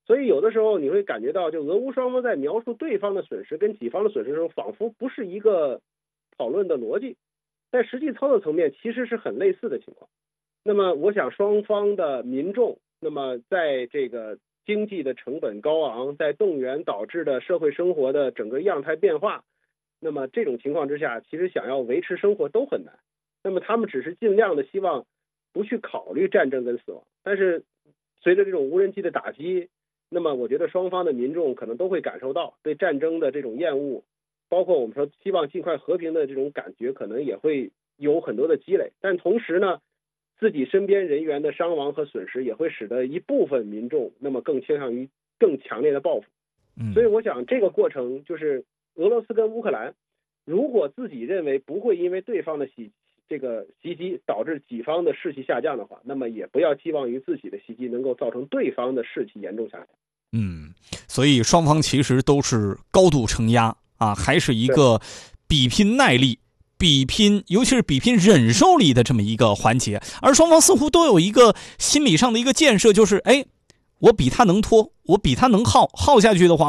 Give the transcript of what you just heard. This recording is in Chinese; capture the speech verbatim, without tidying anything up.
所以有的时候你会感觉到，就俄乌双方在描述对方的损失跟己方的损失的时候，仿佛不是一个讨论的逻辑，但实际操作层面其实是很类似的情况。那么我想双方的民众，那么在这个经济的成本高昂，在动员导致的社会生活的整个样态变化，那么这种情况之下，其实想要维持生活都很难。那么他们只是尽量的希望不去考虑战争跟死亡，但是随着这种无人机的打击，那么我觉得双方的民众可能都会感受到对战争的这种厌恶，包括我们说希望尽快和平的这种感觉，可能也会有很多的积累。但同时呢，自己身边人员的伤亡和损失也会使得一部分民众那么更倾向于更强烈的报复。所以我想这个过程就是俄罗斯跟乌克兰，如果自己认为不会因为对方的袭这个袭击导致己方的士气下降的话，那么也不要寄望于自己的袭击能够造成对方的士气严重下降。 嗯，所以双方其实都是高度承压啊，还是一个比拼耐力、比拼，尤其是比拼忍受力的这么一个环节。而双方似乎都有一个心理上的一个建设，就是哎，我比他能拖，我比他能耗，耗下去的话，